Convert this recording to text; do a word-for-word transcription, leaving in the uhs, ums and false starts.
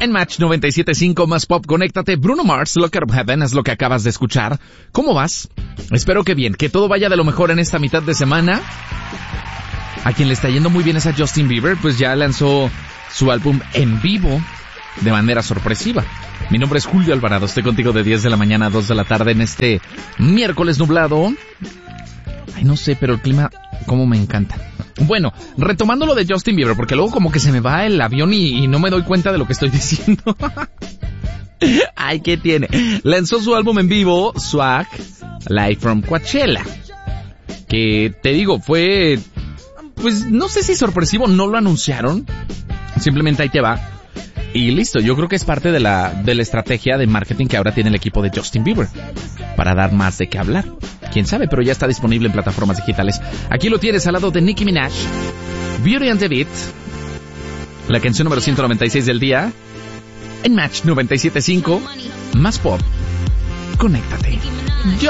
En Match noventa y siete punto cinco más pop, conéctate. Bruno Mars, Lock Up Heaven es lo que acabas de escuchar. ¿Cómo vas? Espero que bien, que todo vaya de lo mejor en esta mitad de semana. A quien le está yendo muy bien es a Justin Bieber, pues ya lanzó su álbum en vivo de manera sorpresiva. Mi nombre es Julio Alvarado, estoy contigo de diez de la mañana a dos de la tarde en este miércoles nublado. Ay, no sé, pero el clima, cómo me encanta. Bueno, retomando lo de Justin Bieber, porque luego como que se me va el avión y, y no me doy cuenta de lo que estoy diciendo. Ay, ¿qué tiene? Lanzó su álbum en vivo, Swag, Live from Coachella. Que, te digo, fue, pues no sé si sorpresivo, no lo anunciaron. Simplemente ahí te va. Y listo, yo creo que es parte de la, de la estrategia de marketing que ahora tiene el equipo de Justin Bieber. Para dar más de qué hablar. Quién sabe, pero ya está disponible en plataformas digitales. Aquí lo tienes al lado de Nicki Minaj, Beauty and the Beat, la canción número ciento noventa y seis del día, en Match noventa y siete punto cinco, más pop. Conéctate. Yo